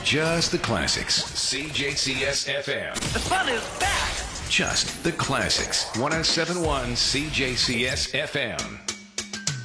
Just the classics. CJCS FM. The fun is back. Just the classics. 1071 CJCS FM.